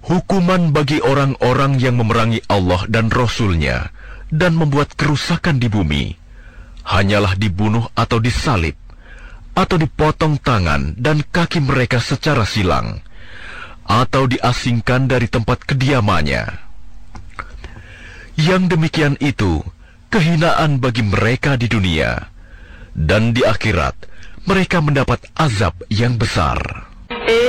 Hukuman bagi orang-orang yang memerangi Allah dan Rasul-Nya dan membuat kerusakan di bumi, hanyalah dibunuh atau disalib, atau dipotong tangan dan kaki mereka secara silang, atau diasingkan dari tempat kediamannya. Yang demikian itu kehinaan bagi mereka di dunia, dan di akhirat mereka mendapat azab yang besar.